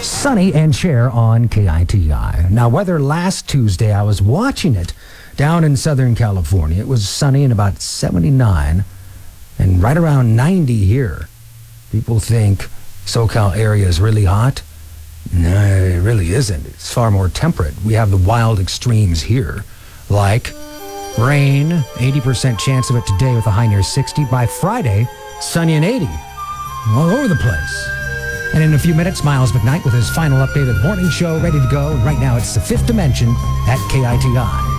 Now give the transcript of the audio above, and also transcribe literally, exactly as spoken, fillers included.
Sunny and Cher on K I T I. Now, weather last Tuesday, I was watching it down in Southern California. It was sunny and about seventy-nine and right around ninety here. People think SoCal area is really hot. No, it really isn't. It's far more temperate. We have the wild extremes here, like rain, eighty percent chance of it today with a high near sixty. By Friday, sunny and eighty. All over the place. And in a few minutes, Miles McKnight with his final update of the morning show ready to go. Right now, it's the Fifth Dimension at K I T I.